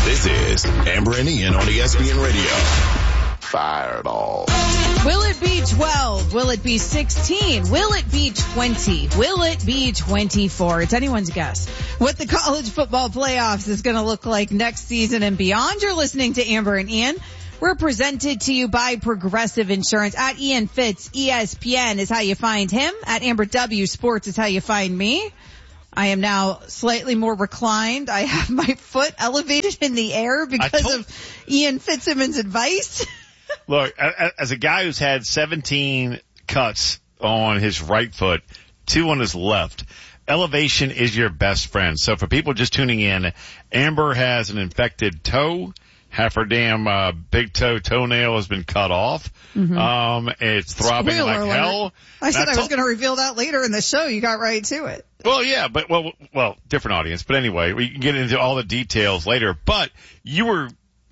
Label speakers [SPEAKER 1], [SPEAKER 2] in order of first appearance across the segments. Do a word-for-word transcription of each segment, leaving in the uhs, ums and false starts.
[SPEAKER 1] This is Amber and Ian on E S P N Radio. Fire it all.
[SPEAKER 2] Will it be twelve? Will it be sixteen? Will it be twenty? Will it be twenty-four? It's anyone's guess what the college football playoffs is going to look like next season and beyond. You're listening to Amber and Ian. We're presented to you by Progressive Insurance. At Ian Fitz, E S P N is how you find him. At Amber W Sports is how you find me. I am now slightly more reclined. I have my foot elevated in the air because told- of Ian Fitzsimmons' advice.
[SPEAKER 3] Look, as a guy who's had seventeen cuts on his right foot, two on his left, elevation is your best friend. So for people just tuning in, Amber has an infected toe. Half her damn uh, big toe toenail has been cut off. Mm-hmm. Um, it's throbbing
[SPEAKER 2] Spoiler
[SPEAKER 3] like
[SPEAKER 2] alert.
[SPEAKER 3] hell.
[SPEAKER 2] I said I, I was
[SPEAKER 3] told-
[SPEAKER 2] going to reveal that later in the show. You got right to it.
[SPEAKER 3] Well, yeah, but well, well, different audience. But anyway, we can get into all the details later. But you were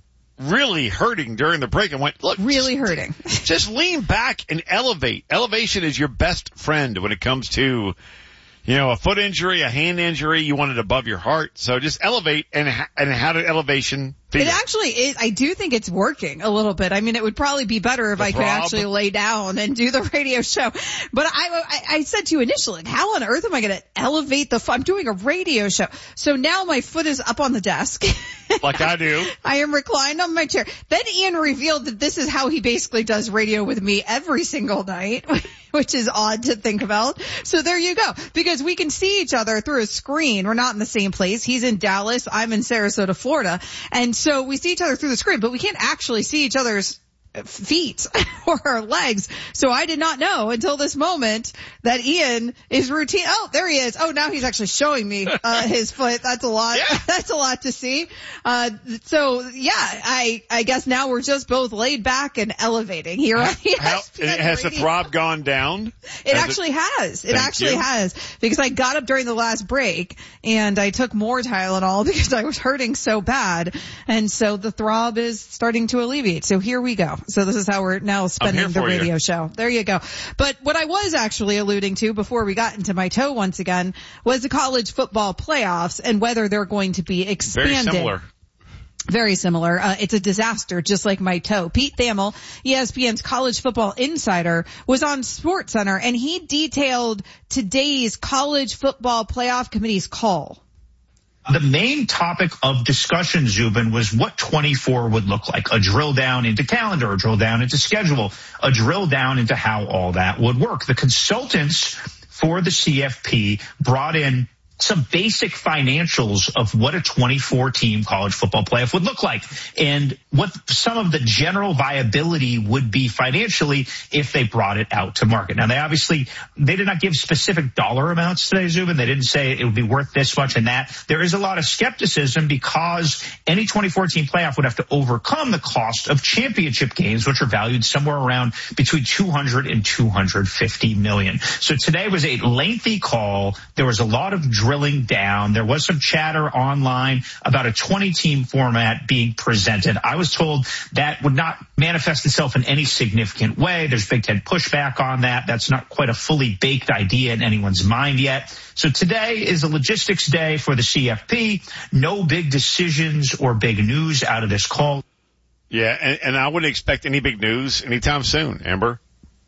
[SPEAKER 3] really hurting during the break and went, look,
[SPEAKER 2] really
[SPEAKER 3] just,
[SPEAKER 2] hurting.
[SPEAKER 3] Just lean back and elevate. Elevation is your best friend when it comes to, you know, a foot injury, a hand injury. You want it above your heart. So just elevate. And and how did elevation feel?
[SPEAKER 2] It actually is. I do think it's working a little bit. I mean, it would probably be better if
[SPEAKER 3] the
[SPEAKER 2] I
[SPEAKER 3] throb.
[SPEAKER 2] could actually lay down and do the radio show. But I, I, I said to you initially, like, how on earth am I going to elevate the foot? I'm doing a radio show. So now my foot is up on the desk.
[SPEAKER 3] Like I do.
[SPEAKER 2] I am reclined on my chair. Then Ian revealed that this is how he basically does radio with me every single night, which is odd to think about. So there you go. Because we can see each other through a screen. We're not in the same place. He's in Dallas. I'm in Sarasota, Florida. And so we see each other through the screen, but we can't actually see each other's feet or our legs. So I did not know until this moment that Ian is routine. Oh, there he is. Oh, now he's actually showing me uh, his foot. That's a lot.
[SPEAKER 3] Yeah.
[SPEAKER 2] That's a lot to see. Uh, so yeah, I, I guess now we're just both laid back and elevating here on E S P N
[SPEAKER 3] How, has the
[SPEAKER 2] Radio.
[SPEAKER 3] throb gone down?
[SPEAKER 2] It
[SPEAKER 3] has
[SPEAKER 2] actually
[SPEAKER 3] it,
[SPEAKER 2] has. It
[SPEAKER 3] Thank
[SPEAKER 2] actually
[SPEAKER 3] you.
[SPEAKER 2] has. Because I got up during the last break and I took more Tylenol because I was hurting so bad. And so the throb is starting to alleviate. So here we go. So this is how we're now spending the radio
[SPEAKER 3] you.
[SPEAKER 2] show. There you go. But what I was actually alluding to before we got into my toe once again was the college football playoffs and whether they're going to be expanded.
[SPEAKER 3] Very similar.
[SPEAKER 2] Very similar. Uh, it's a disaster, just like my toe. Pete Thamel, E S P N's college football insider, was on SportsCenter, and he detailed today's college football playoff committee's call.
[SPEAKER 4] The main topic of discussion, Zubin, was what twenty-four would look like. A drill down into calendar, a drill down into schedule, a drill down into how all that would work. The consultants for the C F P brought in some basic financials of what a twenty-four team college football playoff would look like and what some of the general viability would be financially if they brought it out to market. Now, they obviously, they did not give specific dollar amounts today, Zubin. They didn't say it would be worth this much and that. There is a lot of skepticism because any twenty-four team playoff would have to overcome the cost of championship games, which are valued somewhere around between two hundred and two hundred fifty million. So today was a lengthy call. There was a lot of drilling down. There was some chatter online about a twenty team format being presented. I was told that would not manifest itself in any significant way. There's Big Ten pushback on that. That's not quite a fully baked idea in anyone's mind yet. So today is a logistics day for the C F P. No big decisions or big news out of this call.
[SPEAKER 3] Yeah, and, and I wouldn't expect any big news anytime soon, Amber.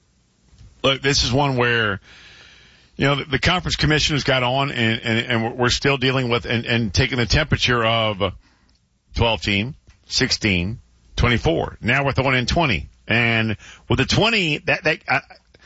[SPEAKER 3] Look, this is one where, you know, the, the conference commissioners got on and, and, and we're still dealing with and, and taking the temperature of twelve team, sixteen, twenty-four. Now we're throwing in twenty. And with the twenty, that, that, I,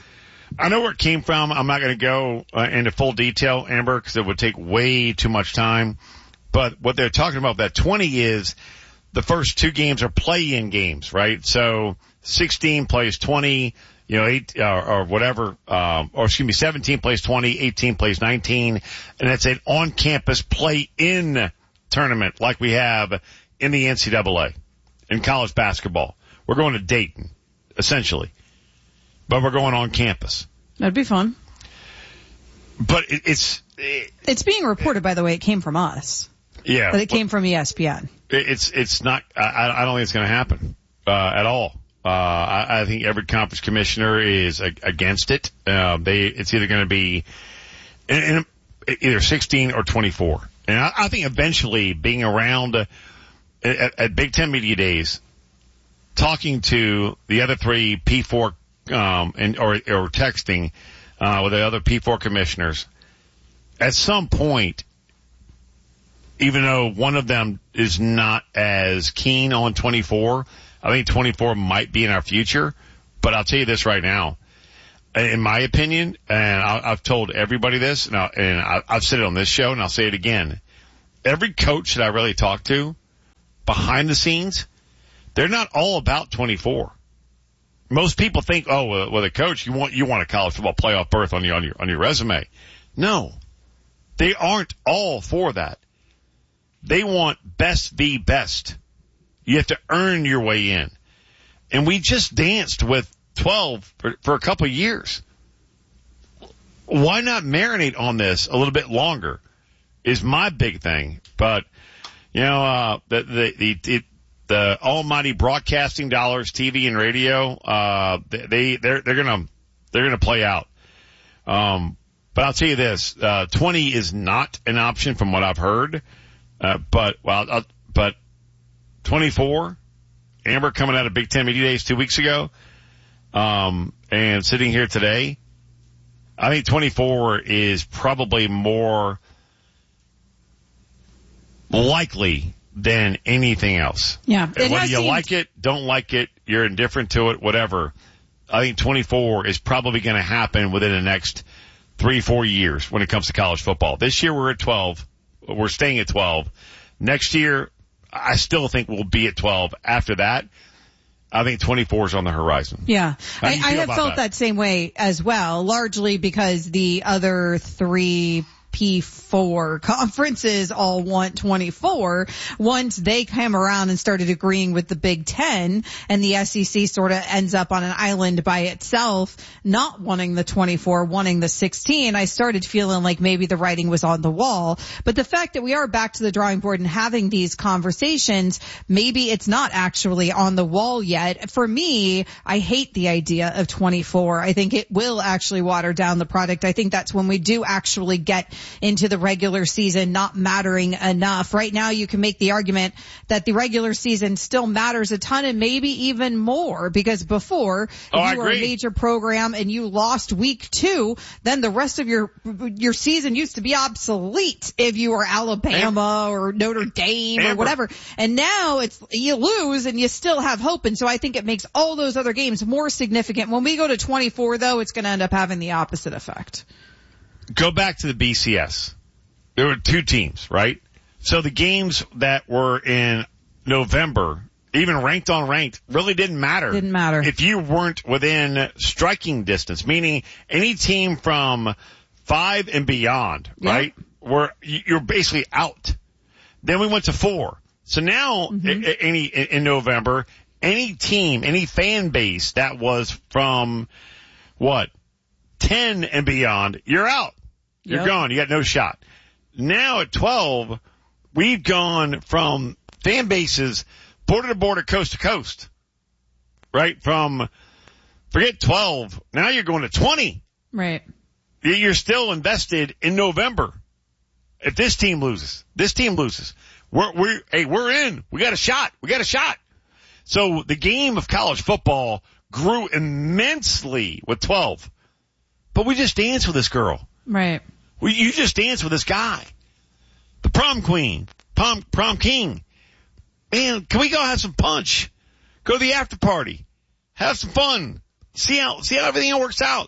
[SPEAKER 3] I know where it came from. I'm not going to go uh, into full detail, Amber, because it would take way too much time. But what they're talking about, that twenty is the first two games are play-in games, right? So sixteen plays twenty. You know, eight, uh, or whatever, um, or excuse me, seventeen plays twenty, eighteen plays nineteen, and it's an on-campus play-in tournament like we have in the N C double A, in college basketball. We're going to Dayton, essentially, but we're going on campus.
[SPEAKER 2] That'd be fun.
[SPEAKER 3] But it, it's... It,
[SPEAKER 2] it's being reported, by the way, it came from us.
[SPEAKER 3] Yeah.
[SPEAKER 2] But it came from E S P N.
[SPEAKER 3] It, it's, it's not, I, I don't think it's going to happen, uh, at all. Uh, I, I think every conference commissioner is a, against it. Uh, they, it's either going to be in, in, either sixteen or twenty-four. And I, I think eventually being around at, at Big Ten Media Days, talking to the other three P four, um, and, or, or texting, uh, with the other P four commissioners, at some point, even though one of them is not as keen on twenty-four, I think twenty-four might be in our future. But I'll tell you this right now. In my opinion, and I've told everybody this, and, I, and I've said it on this show, and I'll say it again. Every coach that I really talk to, behind the scenes, they're not all about twenty-four. Most people think, oh, well, well, the coach, you want you want a college football playoff berth on your on your on your resume. No, they aren't all for that. They want best v best. You have to earn your way in. And we just danced with twelve for, for a couple of years. Why not marinate on this a little bit longer is my big thing. But, you know, uh, the, the, the, the, the almighty broadcasting dollars, T V and radio, uh, they, they're, they're gonna, they're gonna play out. Um, but I'll tell you this, uh, twenty is not an option from what I've heard. Uh, but, well, uh, but twenty-four, Amber coming out of Big Ten Media Days two weeks ago, um, and sitting here today, I think twenty-four is probably more likely than anything else.
[SPEAKER 2] Yeah.
[SPEAKER 3] And whether you seemed... like it, don't like it, you're indifferent to it, whatever, I think twenty-four is probably going to happen within the next three, four years when it comes to college football. This year we're at twelve. We're staying at twelve. Next year, I still think we'll be at twelve. After that, I think twenty-four is on the horizon.
[SPEAKER 2] Yeah. I, I have felt
[SPEAKER 3] that?
[SPEAKER 2] that same way as well, largely because the other three P four conferences all want twenty-four. Once they came around and started agreeing with the Big Ten, and the S E C sort of ends up on an island by itself, not wanting the twenty-four, wanting the sixteen, I started feeling like maybe the writing was on the wall. But the fact that we are back to the drawing board and having these conversations, maybe it's not actually on the wall yet. For me, I hate the idea of twenty-four. I think it will actually water down the product. I think that's when we do actually get into the regular season not mattering enough. Right now you can make the argument that the regular season still matters a ton, and maybe even more, because before,
[SPEAKER 3] oh,
[SPEAKER 2] if you were a major program and you lost week two, then the rest of your your season used to be obsolete if you were Alabama Amber. or Notre Dame Amber. or whatever. And now it's you lose and you still have hope. And so I think it makes all those other games more significant. When we go to twenty-four, though, it's going to end up having the opposite effect.
[SPEAKER 3] Go back to the B C S. There were two teams, right? So the games that were in November, even ranked on ranked, really didn't matter.
[SPEAKER 2] Didn't matter.
[SPEAKER 3] If you weren't within striking distance, meaning any team from five and beyond, yep. right? Were, you're basically out. Then we went to four. So now, mm-hmm. any, in November, any team, any fan base that was from, what, ten and beyond, you're out. You're yep. gone. You got no shot. Now at twelve, we've gone from fan bases border to border, coast to coast, right? From, forget twelve, now you're going to twenty.
[SPEAKER 2] Right.
[SPEAKER 3] You're still invested in November. If this team loses, this team loses, we're, we're, hey, we're in. We got a shot. We got a shot. So the game of college football grew immensely with twelve. But we just danced with this girl.
[SPEAKER 2] Right.
[SPEAKER 3] We, you just danced with this guy. The prom queen. Prom, prom king. Man, can we go have some punch? Go to the after party. Have some fun. See how, see how everything works out.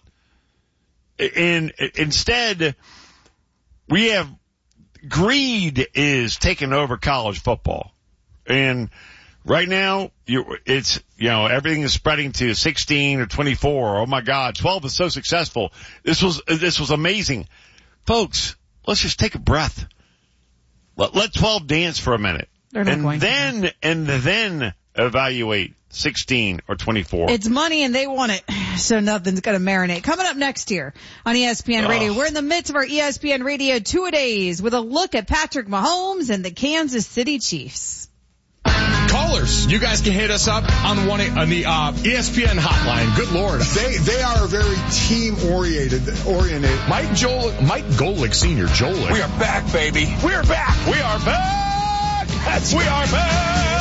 [SPEAKER 3] And instead, we have greed is taking over college football. And right now, you, it's, you know, everything is spreading to sixteen or twenty-four. Oh my God, twelve is so successful. This was, this was amazing. Folks, let's just take a breath. Let, let twelve dance for a minute.
[SPEAKER 2] They're not
[SPEAKER 3] and
[SPEAKER 2] going
[SPEAKER 3] then,
[SPEAKER 2] to.
[SPEAKER 3] and then evaluate sixteen or twenty-four.
[SPEAKER 2] It's money and they want it, so nothing's going to marinate. Coming up next year on E S P N Radio, oh. we're in the midst of our E S P N Radio two-a-days with a look at Patrick Mahomes and the Kansas City Chiefs.
[SPEAKER 5] Callers, you guys can hit us up on one on the uh, E S P N hotline. Good Lord,
[SPEAKER 6] they they are very team oriented. Oriented.
[SPEAKER 5] Mike Joel, Mike Golick Senior, Joel.
[SPEAKER 7] We are back, baby.
[SPEAKER 5] We are back. We are back. That's we are back.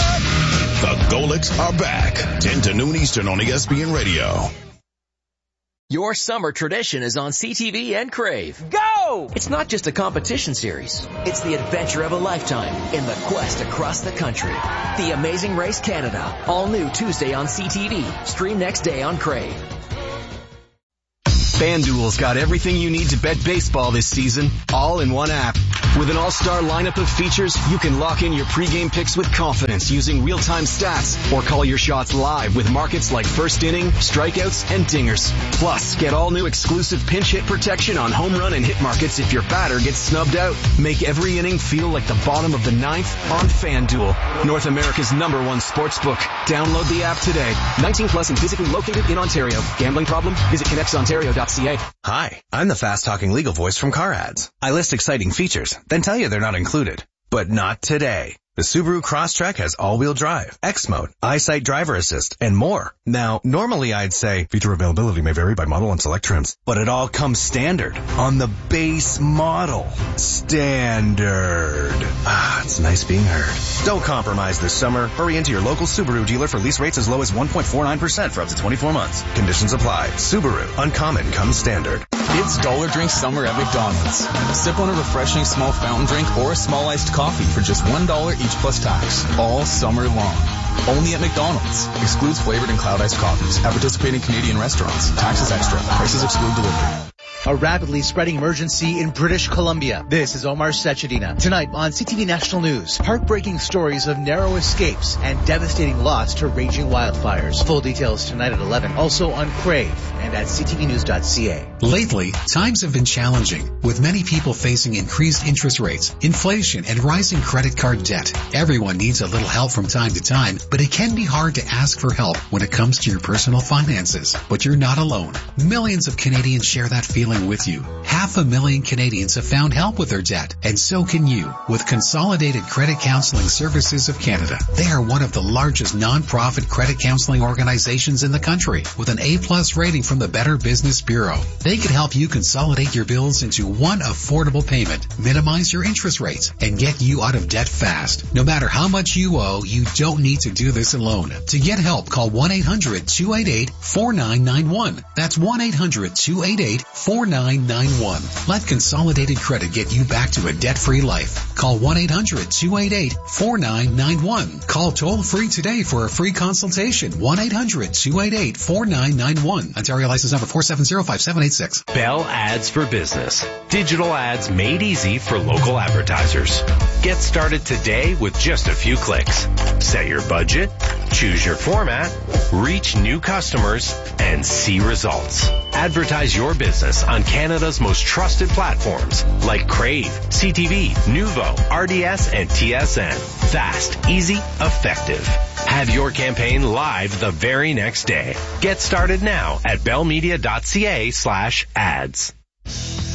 [SPEAKER 1] Golics are back. ten to noon Eastern on E S P N Radio.
[SPEAKER 7] Your summer tradition is on C T V and Crave. Go! It's not just a competition series. It's the adventure of a lifetime in the quest across the country. The Amazing Race Canada. All new Tuesday on C T V. Stream next day on Crave.
[SPEAKER 8] FanDuel's got everything you need to bet baseball this season, all in one app. With an all-star lineup of features, you can lock in your pregame picks with confidence using real-time stats, or call your shots live with markets like first inning, strikeouts, and dingers. Plus, get all new exclusive pinch hit protection on home run and hit markets if your batter gets snubbed out. Make every inning feel like the bottom of the ninth on FanDuel, North America's number one sportsbook. Download the app today. nineteen plus and physically located in Ontario. Gambling problem? Visit connects ontario dot c a.
[SPEAKER 9] Hi, I'm the fast-talking legal voice from Car Ads. I list exciting features, then tell you they're not included. But not today. The Subaru Crosstrek has all-wheel drive, X-Mode, EyeSight Driver Assist, and more. Now, normally I'd say feature availability may vary by model and select trims, but it all comes standard on the base model. Standard. Ah, it's nice being heard. Don't compromise this summer. Hurry into your local Subaru dealer for lease rates as low as one point four nine percent for up to twenty-four months. Conditions apply. Subaru. Uncommon comes standard.
[SPEAKER 10] It's Dollar Drink Summer at McDonald's. Sip on a refreshing small fountain drink or a small iced coffee for just one dollar each plus tax, all summer long. Only at McDonald's. Excludes flavored and cloud iced coffees at participating Canadian restaurants. Taxes extra. Prices exclude delivery.
[SPEAKER 11] A rapidly spreading emergency in British Columbia. This is Omar Sechedina. Tonight on C T V National News, heartbreaking stories of narrow escapes and devastating loss to raging wildfires. Full details tonight at eleven. Also on Crave and at c t v news dot c a.
[SPEAKER 12] Lately, times have been challenging, with many people facing increased interest rates, inflation, and rising credit card debt. Everyone needs a little help from time to time, but it can be hard to ask for help when it comes to your personal finances. But you're not alone. Millions of Canadians share that feeling with you. Half a million Canadians have found help with their debt, and so can you with Consolidated Credit Counseling Services of Canada. They are one of the largest non-profit credit counseling organizations in the country with an A-plus rating from the Better Business Bureau. They can help you consolidate your bills into one affordable payment, minimize your interest rates, and get you out of debt fast. No matter how much you owe, you don't need to do this alone. To get help, call one eight hundred two eight eight four nine nine one. That's one eight hundred two eight eight four nine nine one. Let Consolidated Credit get you back to a debt-free life. Call one eight hundred two eight eight four nine nine one. Call toll-free today for a free consultation. one eight hundred two eight eight four nine nine one. Ontario license number four seven zero five seven eight six.
[SPEAKER 13] Bell Ads for Business. Digital ads made easy for local advertisers. Get started today with just a few clicks. Set your budget, choose your format, reach new customers, and see results. Advertise your business on Canada's most trusted platforms like Crave, C T V, Nuvo, R D S, and T S N. Fast, easy, effective. Have your campaign live the very next day. Get started now at bellmedia dot c a slash ads.